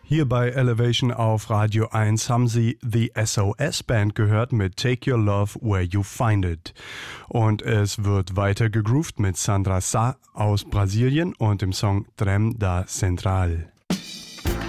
Hier bei Elevation auf Radio 1 haben Sie The SOS Band gehört mit Take Your Love Where You Find It. Und es wird weiter gegroovt mit Sandra Sá aus Brasilien und dem Song Trem da Central.